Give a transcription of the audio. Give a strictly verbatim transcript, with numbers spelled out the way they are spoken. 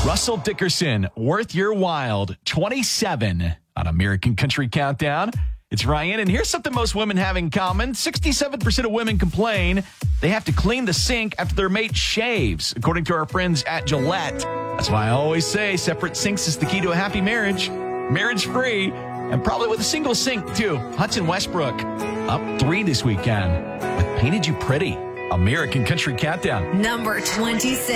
Russell Dickerson, Worth Your Wild, twenty-seven on American Country Countdown. It's Ryan, and here's something most women have in common. sixty-seven percent of women complain they have to clean the sink after their mate shaves, according to our friends at Gillette. That's why I always say separate sinks is the key to a happy marriage. Marriage-free, and probably with a single sink, too. Hudson Westbrook, up three this weekend with Painted You Pretty. American Country Countdown. Number twenty-six.